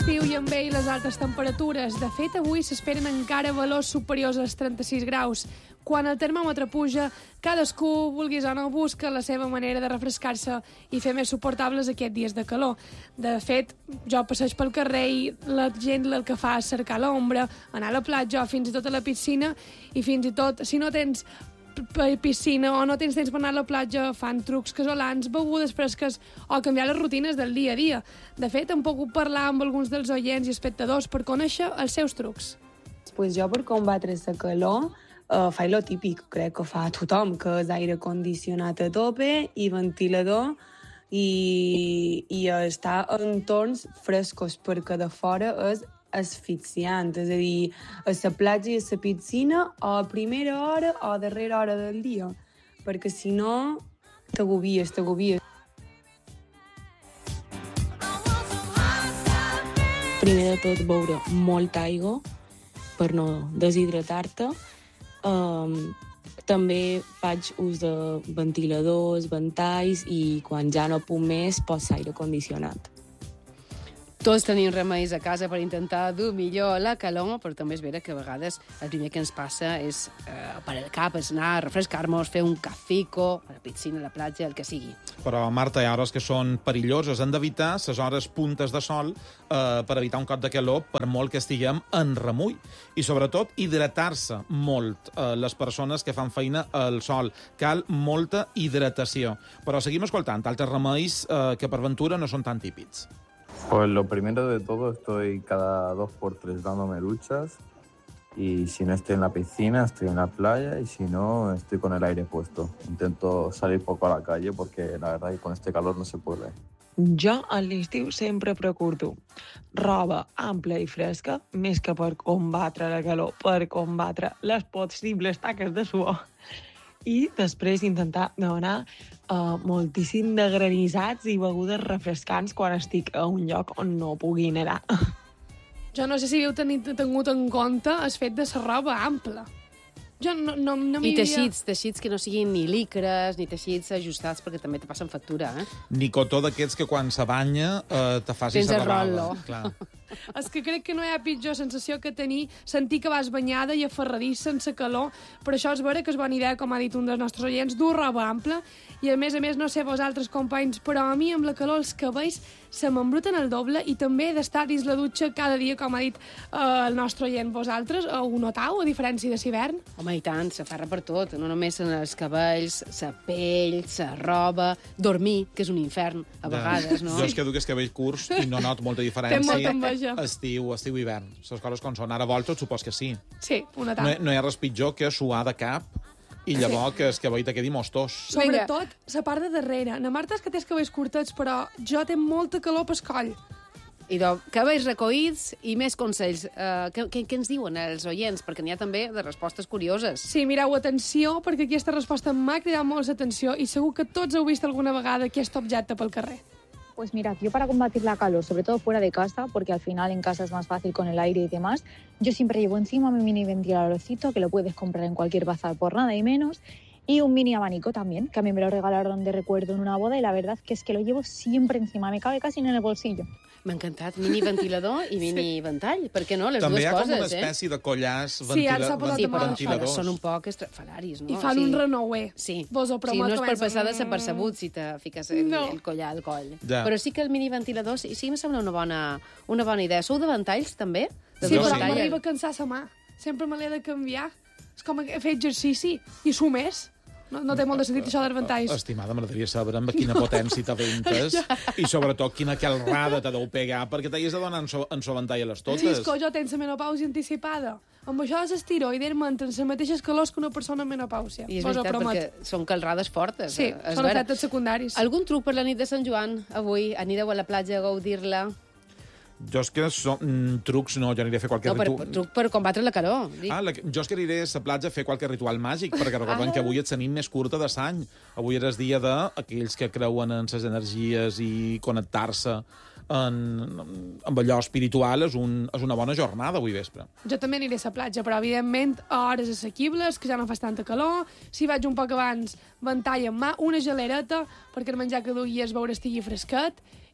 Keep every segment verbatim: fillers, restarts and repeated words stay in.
l'estiu i amb ell les altes temperatures. De fet, avui s'esperen encara valors superiors als trenta-sis graus. Quan el termòmetre puja, cadascú, vulguis o no, busca la seva manera de refrescar-se i fer més suportables aquests dies de calor. De fet, jo passeig pel carrer i la gent el que fa és cercar l'ombra, anar a la platja o fins i tot a la piscina, i fins i tot, si no tens piscina o no tens temps per anar a la platja, fan trucs casolans, begudes fresques o canviar les rutines del dia a dia. De fet, hem pogut parlar amb alguns dels oients i espectadors per conèixer els seus trucs. Pues jo, per combatre la calor, uh, faig lo típic, crec que fa tothom, que és aire condicionat a tope i ventilador i, i estar en entorns frescos, perquè de fora és asfixiant, és a dir, a la platja i a la piscina o a primera hora o a darrera hora del dia, perquè si no t'agobies, t'agobies. Primer de tot, beure molta aigua per no deshidratar-te. Um, també faig ús de ventiladors, ventalls i quan ja no puc més, poso aire condicionat. Tots tenim remeis a casa per intentar dur millor la calor, però també és vera que a vegades el primer que ens passa és eh, per el cap, és anar a refrescar-nos, fer un cafico, a la piscina, a la platja, el que sigui. Però, Marta, hi ha hores que són perilloses. Hem d'evitar les hores puntes de sol eh, per evitar un cop de calor, per molt que estiguem en remull. I, sobretot, hidratar-se molt. Eh, les persones que fan feina al sol. Cal molta hidratació. Però seguim escoltant altres remeis eh, que, per ventura, no són tan típics. Pues lo primero de todo, estoy cada dos por tres dándome duchas y si no estoy en la piscina, estoy en la playa y si no, estoy con el aire puesto. Intento salir poco a la calle porque la verdad que con este calor no se puede. Jo a l'estiu sempre procuro roba ampla i fresca, més que per combatre la calor, per combatre les possibles taques de suor. I després intentar demanar uh, moltíssim de granissats i begudes refrescants quan estic a un lloc on no pugui nedar. Jo no sé si heu tenit, tingut en compte el fet de la roba ampla. Jo no, no, no I teixits, teixits que no siguin ni licres, ni teixits ajustats, perquè també te passen factura, eh? Ni cotó d'aquests que quan se banya eh, te facis Tens a la el roba. rollo. Clar. És que crec que no hi ha pitjor sensació que tenir, sentir que vas banyada i aferradís sense calor. Per això és vera que és bona idea, com ha dit un dels nostres oients, dur roba ampla. I a més a més, no sé vosaltres, companys, però a mi amb la calor els cabells se m'embruten el doble i també he d'estar dins la dutxa cada dia, com ha dit eh, el nostre oient. Vosaltres ho notau, a diferència de l'hivern? Home, i tant, se farra per tot, no només en els cabells, la pell, la roba, dormir, que és un infern, a vegades, no? Jo és que duc els cabells curts i no noto molta diferència. Té molta enveja. Estiu, estiu, hivern. Les coses com són. Ara volta, supos que sí. Sí, una tant. No, no hi ha res pitjor que suar de cap i llavors que el cabell te quedi mostós. Sobretot, la part de darrere. Na Marta és que té els cabells curtets, però jo té molta calor pel coll. I doncs, cabells recoïts i més consells. Uh, què, què, què ens diuen els oients? Perquè n'hi ha també de respostes curioses. Sí, mireu, atenció, perquè aquesta resposta m'ha cridat molt l'atenció i segur que tots heu vist alguna vegada aquest objecte pel carrer. Pues mira, yo para combatir la calor, sobre todo fuera de casa, porque al final en casa es más fácil con el aire y demás, yo siempre llevo encima mi mini ventiladorcito, que lo puedes comprar en cualquier bazar por nada y menos, y un mini abanico también, que a mí me lo regalaron de recuerdo en una boda y la verdad que es que lo llevo siempre encima, me cabe casi en el bolsillo. M'ha encantat. Mini ventilador i mini sí. ventall. Per què no? Les també dues coses, eh? També hi ha com una espècie eh? de collars sí, ventila sí, però ventiladors. Són un poc estrafalaris, no? I fan o sigui, un renouer. Sí. Vos ho sí, no és per comencen... passar desapercebut si te fiques el, no. el collar al coll. Ja. Però sí que el mini ventilador sí, sí em sembla una bona, una bona idea. Sou de ventalls, també? De sí, però sí. m'arriba a cansar la mà. Sempre me l'he de canviar. És com fer exercici i sumés. No, no té molt de sentit això dels ventalls. Estimada, m'agradaria saber amb quina potència t'aventes i sobretot quina calrada te deu pegar perquè t'hagis de donar en so, en so ventall a les totes. Sí, és que jo tens la menopàusia anticipada. Amb això és estiroide mantenen les mateixes calors que una persona amb menopàusia. I és veritat, perquè són calrades fortes. Sí, eh? són efectes secundaris. Algun truc per la nit de Sant Joan, avui? Anireu a la platja a gaudir-la? Jo és que so, mm, trucs no, jo aniré a fer qualque no, per, ritual. Per, truc per combatre la calor. Dic. Ah, la, jo és que aniré a la platja a fer qualque ritual màgic, perquè recordem ah. que avui és la nit més curta de l'any. Avui era el dia d'aquells que creuen en les energies i connectar-se en, amb allò espiritual. És, un, és una bona jornada avui vespre. Jo també aniré a la platja, però evidentment a hores assequibles, que ja no fas tanta calor. Si vaig un poc abans, ventall en mà, una gelereta, perquè el menjar que dugui és beure estigui fresquet.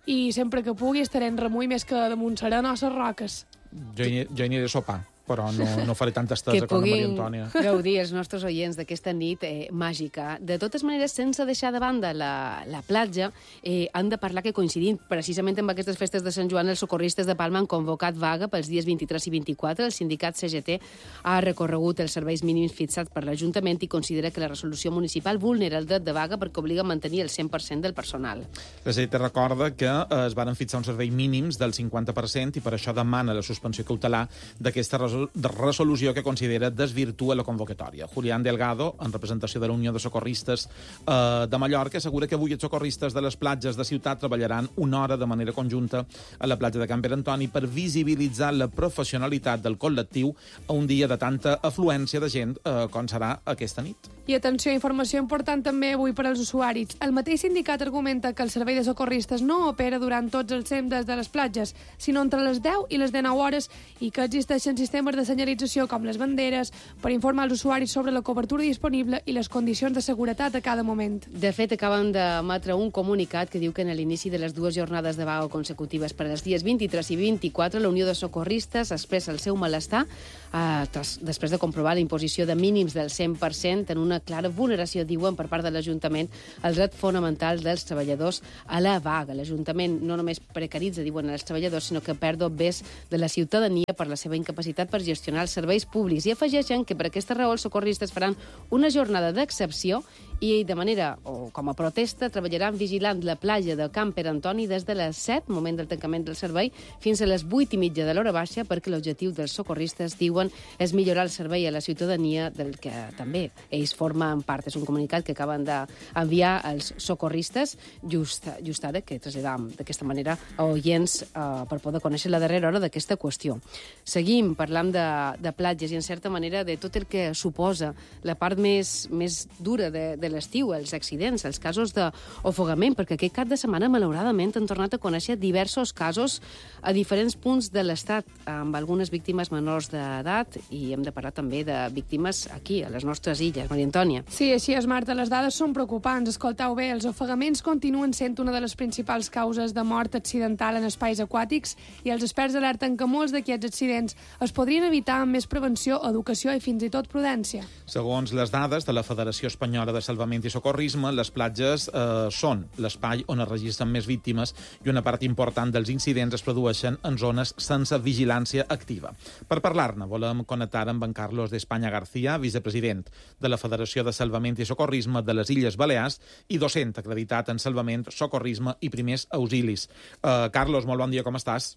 i sempre que pugui estaré en remull més que damunt serena o les roques. Jo hi, jo hi aniré a sopar, però no, no faré tanta estesa com la Maria Antònia. Que puguin gaudir els nostres oients d'aquesta nit eh, màgica. De totes maneres, sense deixar de banda la, la platja, eh, han de parlar que coincidint precisament amb aquestes festes de Sant Joan, els socorristes de Palma han convocat vaga pels dies vint-i-tres i vint-i-quatre. El sindicat C G T ha recorregut els serveis mínims fixats per l'Ajuntament i considera que la resolució municipal vulnera el dret de vaga perquè obliga a mantenir el cent per cent del personal. La C G T recorda que eh, es van fixar uns serveis mínims del cinquanta per cent i per això demana la suspensió cautelar d'aquesta resolució de resolució que considera desvirtua la convocatòria. Julián Delgado, en representació de la Unió de Socorristes eh, de Mallorca, assegura que avui els socorristes de les platges de ciutat treballaran una hora de manera conjunta a la platja de Can Pere Antoni per visibilitzar la professionalitat del col·lectiu a un dia de tanta afluència de gent eh, com serà aquesta nit. I atenció, informació important també avui per als usuaris. El mateix sindicat argumenta que el servei de socorristes no opera durant tots els temps de les platges, sinó entre les deu i les dinou hores i que existeixen sistemes de senyalització com les banderes per informar els usuaris sobre la cobertura disponible i les condicions de seguretat a cada moment. De fet, acaben d'emetre un comunicat que diu que en l'inici de les dues jornades de vaga consecutives per als dies vint-i-tres i vint-i-quatre, la Unió de Socorristes expressa el seu malestar eh, tras, després de comprovar la imposició de mínims del cent per cent en una clara vulneració, diuen, per part de l'Ajuntament, el dret fonamental dels treballadors a la vaga. L'Ajuntament no només precaritza, diuen, els treballadors, sinó que perd bés de la ciutadania per la seva incapacitat per gestionar els serveis públics i afegeixen que per aquesta raó els socorristes faran una jornada d'excepció i de manera, o com a protesta, treballaran vigilant la platja de Can Pere Antoni des de les set, moment del tancament del servei, fins a les vuit i mitja de l'hora baixa, perquè l'objectiu dels socorristes, diuen, és millorar el servei a la ciutadania, del que també ells formen part. És un comunicat que acaben d'enviar als socorristes just, just ara, que traslladam d'aquesta manera a oients eh, per poder conèixer la darrera hora d'aquesta qüestió. Seguim parlant de, de platges i, en certa manera, de tot el que suposa la part més, més dura de, de l'estiu, els accidents, els casos d'ofegament, perquè aquest cap de setmana, malauradament, han tornat a conèixer diversos casos a diferents punts de l'estat, amb algunes víctimes menors d'edat, i hem de parlar també de víctimes aquí, a les nostres illes. Maria Antònia. Sí, així és, Marta. Les dades són preocupants. Escolteu bé, els ofegaments continuen sent una de les principals causes de mort accidental en espais aquàtics i els experts alerten que molts d'aquests accidents es podrien evitar amb més prevenció, educació i fins i tot prudència. Segons les dades de la Federació Espanyola de Salvament i Socorrisme, les platges eh, són l'espai on es registren més víctimes i una part important dels incidents es produeixen en zones sense vigilància activa. Per parlar-ne, volem connectar amb en Carlos d'Espanya García, vicepresident de la Federació de Salvament i Socorrisme de les Illes Balears i docent acreditat en salvament, socorrisme i primers auxilis. Uh, Carlos, molt bon dia, com estàs?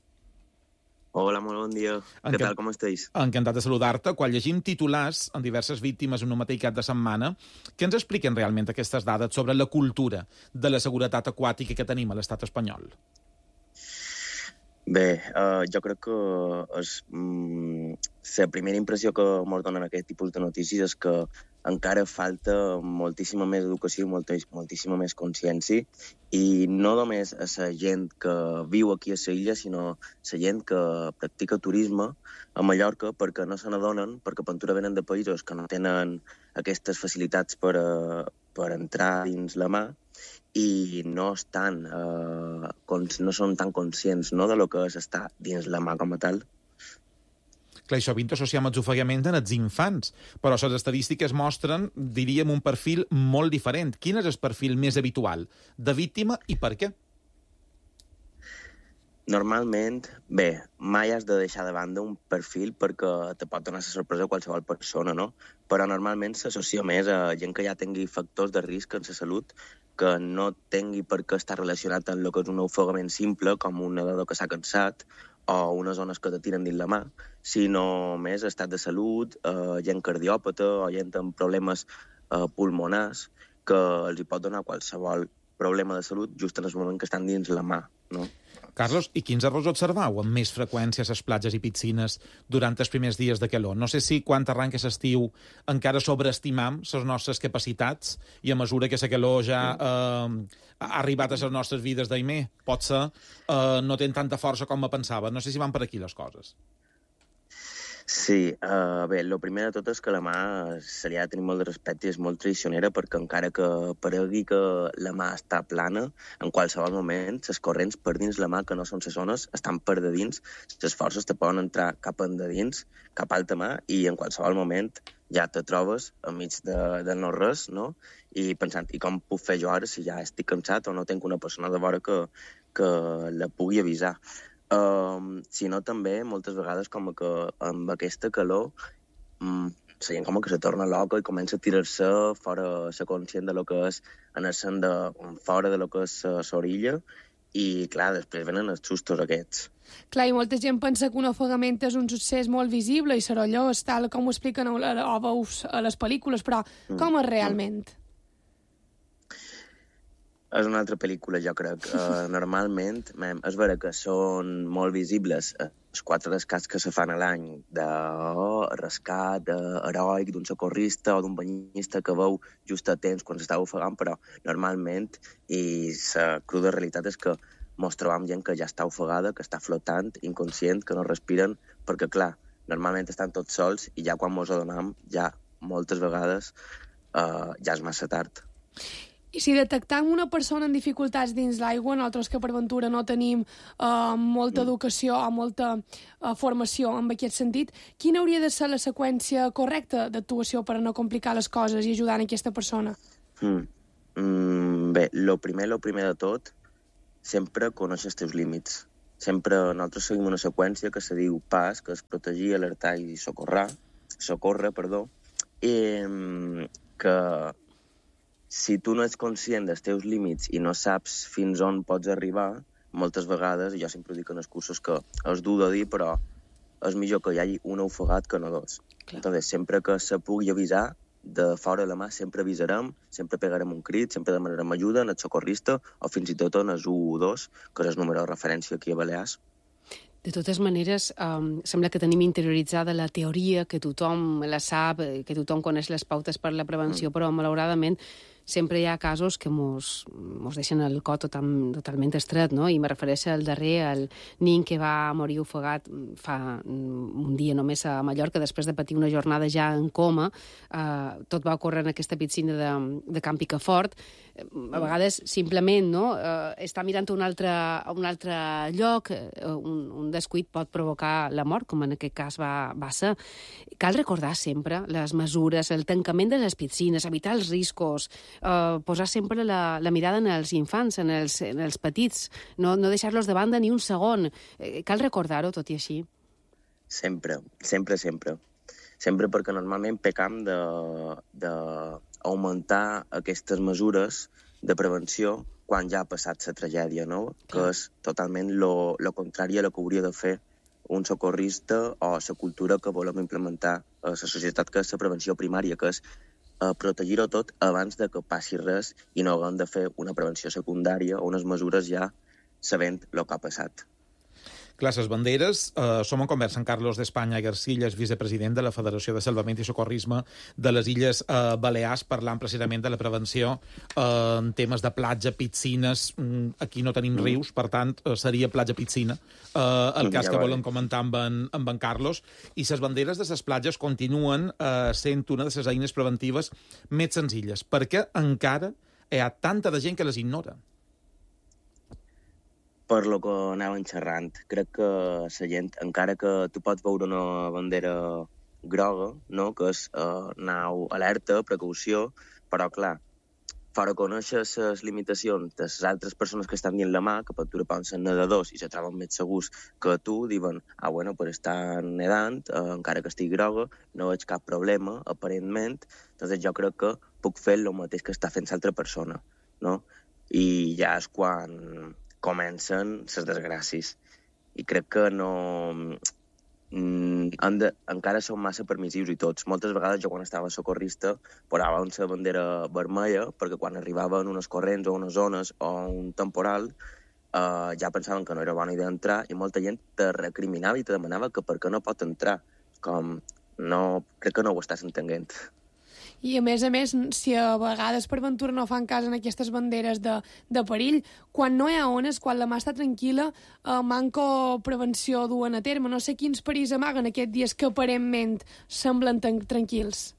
Hola, molt bon dia. Encan... Què tal, com esteu? Encantat de saludar-te. Quan llegim titulars en diverses víctimes en un mateix cap de setmana, què ens expliquen realment aquestes dades sobre la cultura de la seguretat aquàtica que tenim a l'estat espanyol? Bé, uh, jo crec que és, mm, la primera impressió que ens donen aquest tipus de notícies és que encara falta moltíssima més educació i molta, moltíssima més consciència, i no només a la gent que viu aquí a la illa, sinó a la gent que practica turisme a Mallorca, perquè no se n'adonen, perquè Pentura venen de països que no tenen aquestes facilitats per, a, per entrar dins la mà, i no estan, eh, no són tan conscients, no, de lo que és estar dins la mà com a tal. Clar, això vint associat amb els ofegaments en els infants, però les estadístiques mostren, diríem, un perfil molt diferent. Quin és el perfil més habitual de víctima i per què? Normalment, bé, mai has de deixar de banda un perfil perquè te pot donar la sorpresa a qualsevol persona, no? Però normalment s'associa més a gent que ja tingui factors de risc en la salut, que no tingui per què estar relacionat amb el que és un ofegament simple, com un nedador que s'ha cansat, o unes zones que te tiren dins la mà, sinó més estat de salut, eh, gent cardiòpata o gent amb problemes eh, pulmonars, que els hi pot donar qualsevol problema de salut just en el moment que estan dins la mà, no? Carlos, i quins errors observau amb més freqüència a les platges i piscines durant els primers dies de calor? No sé si quan arranca l'estiu encara sobreestimam les nostres capacitats i a mesura que la calor ja eh, ha arribat a les nostres vides d'aimer, potser eh, no tenen tanta força com me pensava. No sé si van per aquí les coses. Sí, uh, bé, el primer de tot és que la mà se li ha de tenir molt de respecte i és molt traicionera perquè encara que paregui que la mà està plana, en qualsevol moment les corrents per dins la mà, que no són les zones, estan per de dins, les forces te poden entrar cap endins, cap a alta mà, i en qualsevol moment ja te trobes enmig de, de no res, no? I pensant, i com puc fer jo ara si ja estic cansat o no tinc una persona de vora que, que la pugui avisar? Uh, sinó també moltes vegades com que amb aquesta calor um, la gent com que se torna loca i comença a tirar-se fora, ser conscient de lo que és anar-se'n de fora de lo que és l'orilla i clar, després venen els sustos aquests. Clar, i molta gent pensa que un ofegament és un succés molt visible i sorollós, tal com ho expliquen o veus a les pel·lícules, però com és realment? Mm. És una altra pel·lícula, jo crec. Uh, normalment, mem, és vera que són molt visibles els quatre rescats que se fan a l'any de oh, rescat uh, heroic d'un socorrista o d'un banyista que veu just a temps quan s'està ofegant, però normalment, i la cruda realitat és que mos trobam gent que ja està ofegada, que està flotant, inconscient, que no respiren, perquè, clar, normalment estan tots sols i ja quan mos adonam, ja moltes vegades uh, ja és massa tard. I si detectam una persona en dificultats dins l'aigua, nosaltres que per ventura no tenim uh, molta educació o molta uh, formació en aquest sentit, quina hauria de ser la seqüència correcta d'actuació per a no complicar les coses i ajudar a aquesta persona? Mm. Mm, bé, lo primer, lo primer de tot, sempre conèixer els teus límits. Sempre nosaltres seguim una seqüència que se diu PAS, que és protegir, alertar i socorrar, socórrer, perdó, i que si tu no ets conscient dels teus límits i no saps fins on pots arribar, moltes vegades, jo sempre dic en els cursos que és dur de dir, però és millor que hi hagi un ofegat que no dos. Clar. Entonces, sempre que se pugui avisar, de fora de la mà sempre avisarem, sempre pegarem un crit, sempre demanarem ajuda en el socorrista o fins i tot en el u u dos, que és el número de referència aquí a Balears. De totes maneres, um, sembla que tenim interioritzada la teoria, que tothom la sap, que tothom coneix les pautes per la prevenció, mm. però malauradament sempre hi ha casos que mos, mos deixen el cor total, totalment estret, no? I me refereixo al darrer, al nin que va morir ofegat fa un dia només a Mallorca, després de patir una jornada ja en coma. Uh, tot va ocórrer en aquesta piscina de, de Camp Picafort. A vegades, simplement, no? Uh, està mirant un altre, un altre lloc, un, un descuit pot provocar la mort, com en aquest cas va, va ser. Cal recordar sempre les mesures, el tancament de les piscines, evitar els riscos, Uh, posar sempre la, la mirada en els infants, en els, en els petits, no, no deixar-los de banda ni un segon. Eh, cal recordar-ho, tot i així? Sempre, sempre, sempre. Sempre perquè normalment pecam d'augmentar aquestes mesures de prevenció quan ja ha passat la tragèdia, no? Clar. Que és totalment lo, lo contrari a lo que hauria de fer un socorrista o la cultura que volem implementar a la societat, que és la prevenció primària, que és a protegir-ho tot abans de que passi res i no haguem de fer una prevenció secundària o unes mesures ja sabent el que ha passat. Clar, les banderes. Eh, som en conversa amb Carlos d'Espanya Garcillas, vicepresident de la Federació de Salvament i Socorrisme de les Illes eh, Balears, parlant precisament de la prevenció eh, en temes de platja, piscines. Aquí no tenim mm. rius, per tant, eh, seria platja-piscina, eh, el cas ja que volem comentar amb en, amb en Carlos. I les banderes de les platges continuen eh, sent una de les eines preventives més senzilles. Per què encara hi ha tanta de gent que les ignora? Per lo que anàvem xerrant. Crec que la gent, encara que tu pots veure una bandera groga, no? Que és uh, nau alerta, precaució, però clar, fora conèixer les limitacions de les altres persones que estan dins la mà, que per tu poden ser nedadors i se troben més segurs que tu, diuen, ah, bueno, per estar nedant, uh, encara que estigui groga, no veig cap problema, aparentment, doncs jo crec que puc fer el mateix que està fent l'altra persona, no? I ja és quan comencen les desgràcies. I crec que no... Mm, de... encara són massa permissius i tots. Moltes vegades jo quan estava socorrista posava una bandera vermella perquè quan arribaven unes corrents o unes zones o un temporal eh, ja pensaven que no era bona idea entrar i molta gent te recriminava i te demanava que per què no pot entrar. Com, no... crec que no ho estàs entenent. I a més a més, si a vegades per ventura no fan cas en aquestes banderes de, de perill, quan no hi ha ones, quan la mà està tranquil·la, eh, manco prevenció duen a terme. No sé quins perills amaguen aquests dies que aparentment semblen tan tranquils.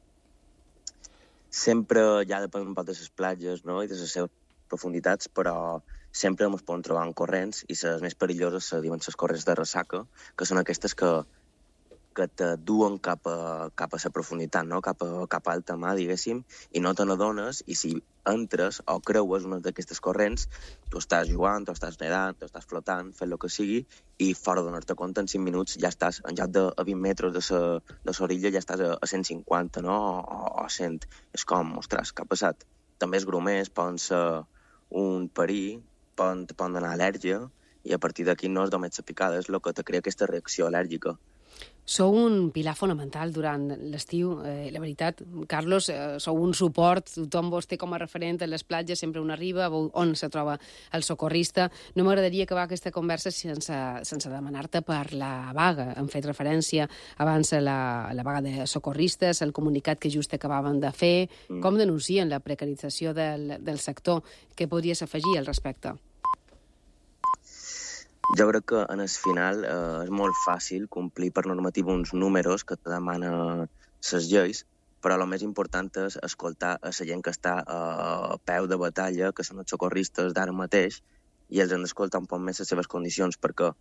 Sempre ja depèn un poc de les platges, no?, i de les seves profunditats, però sempre ens poden trobar en corrents, i les més perilloses se diuen les corrents de ressaca, que són aquestes que, que te duen cap a, cap a la profunditat, no?, cap a, cap a alta mar, diguéssim, i no te n'adones, i si entres o creues una d'aquestes corrents, tu estàs jugant, tu estàs nedant, tu estàs flotant, fent el que sigui, i fora de donar-te compte, en cinc minuts ja estàs, en lloc de a vint metres de sa, de sa orilla, ja estàs a, a cent cinquanta, no?, o, o a cent. És com, ostres, què ha passat? També els grumers poden ser un perill, poden, poden donar al·lèrgia, i a partir d'aquí no és només la picada, és el que te crea aquesta reacció al·lèrgica. Sou un pilar fonamental durant l'estiu. Eh, la veritat, Carlos, eh, sou un suport. Tothom vos té com a referent a les platges, sempre on arriba, on se troba el socorrista. No m'agradaria acabar aquesta conversa sense, sense demanar-te per la vaga. Hem fet referència abans a la, a la vaga de socorristes, el comunicat que just acabaven de fer. Mm. Com denuncien la precarització del, del sector? Què podries afegir al respecte? Jo crec que en el final eh, és molt fàcil complir per normativa uns números que te demana les lleis, però el més important és escoltar a la gent que està a peu de batalla, que són els socorristes d'ara mateix, i els hem d'escoltar un poc més les seves condicions, perquè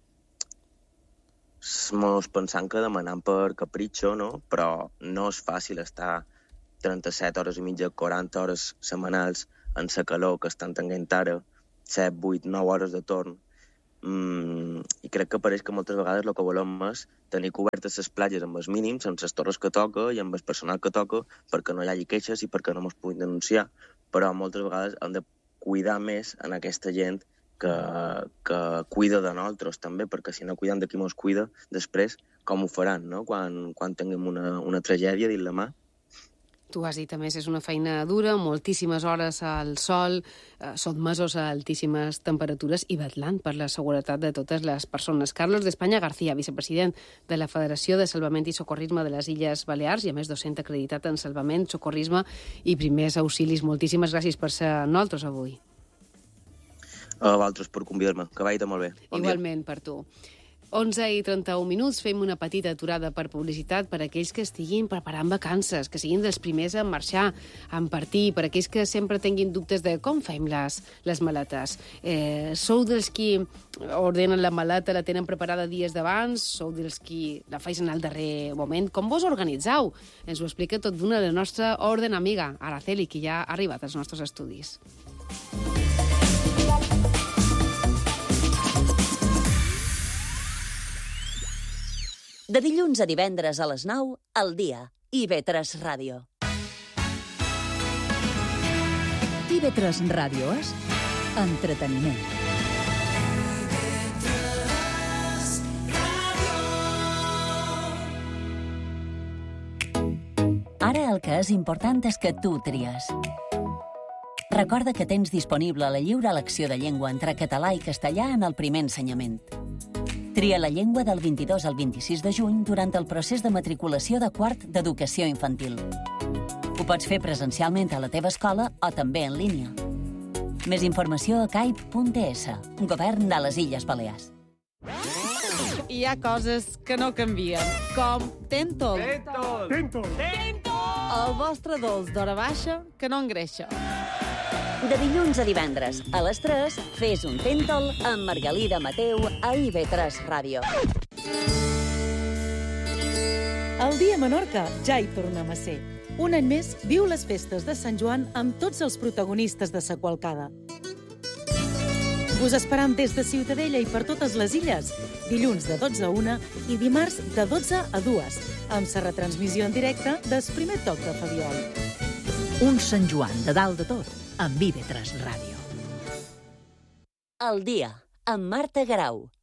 mos pensam que demanant per capritxo, no? Però no és fàcil estar trenta-set hores i mitja, quaranta hores setmanals en la calor que estan tenint ara, set, vuit, nou hores de torn. Mm, i crec que pareix que moltes vegades el que volem és tenir cobertes les platges amb els mínims, amb les torres que toca i amb el personal que toca, perquè no hi hagi queixes i perquè no ens puguin denunciar. Però moltes vegades hem de cuidar més en aquesta gent que, que cuida de nosaltres també, perquè si no cuidem de qui ens cuida, després com ho faran, no?, quan, quan tinguem una, una tragèdia dins la mà. Tu has dit, a més, és una feina dura, moltíssimes hores al sol, eh, sotmesos a altíssimes temperatures i vetllant per la seguretat de totes les persones. Carlos d'Espanya García, vicepresident de la Federació de Salvament i Socorrisme de les Illes Balears i, a més, docent acreditat en salvament, socorrisme i primers auxilis. Moltíssimes gràcies per ser nosaltres avui. A vosaltres per convidar-me, que vagi molt bé. Bon Igualment dia. per tu. onze i trenta-un minuts, fem una petita aturada per publicitat per aquells que estiguin preparant vacances, que siguin dels primers a marxar, a partir, per aquells que sempre tinguin dubtes de com fem les, les maletes. Eh, sou dels qui ordenen la maleta, la tenen preparada dies d'abans? Sou dels qui la feis en el darrer moment? Com vos organitzeu? Ens ho explica tot d'una de la nostra orden amiga, Araceli, que ja ha arribat als nostres estudis. De dilluns a divendres a les nou, al dia, I V tres Ràdio. I V tres Ràdio és entreteniment. Ara el que és important és que tu tries. Recorda que tens disponible la lliure elecció de llengua entre català i castellà en el primer ensenyament. Tria la llengua del vint-i-dos al vint-i-sis de juny durant el procés de matriculació de quart d'educació infantil. Ho pots fer presencialment a la teva escola o també en línia. Més informació a caip punt es, Govern de les Illes Balears. Hi ha coses que no canvien, com Tentol. Tentol! Tentol! El vostre dolç d'hora baixa que no engreixa. De dilluns a divendres, a les tres, fes un Tentol amb Margalida Mateu a I V tres Ràdio. El dia a Menorca ja hi tornem a ser. Un any més, viu les festes de Sant Joan amb tots els protagonistes de sa qualcada. Us esperam des de Ciutadella i per totes les illes, dilluns de dotze a una i dimarts de dotze a dues, amb sa retransmissió en directe del primer toc de Fabiol. Un Sant Joan de dalt de tot, amb I V tres Ràdio. El dia, amb Marta Garau.